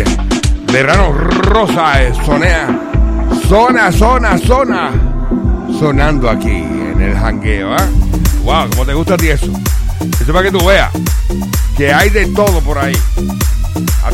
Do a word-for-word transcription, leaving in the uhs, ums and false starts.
oye, Verano Rosa es sonea, zona, zona, zona, sonando aquí en el jangueo, ¿eh? Wow, ¿cómo te gusta a ti eso? Eso es para que tú veas que hay de todo por ahí.